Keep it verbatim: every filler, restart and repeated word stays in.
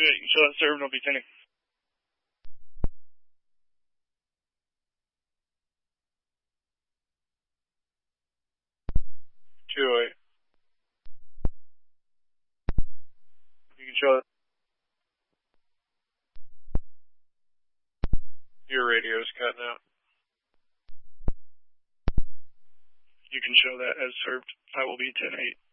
Yeah, you can show that served and it'll be ten eight. two eight. You can show that. Your radio's cutting out. You can show that as served. I will be ten eight.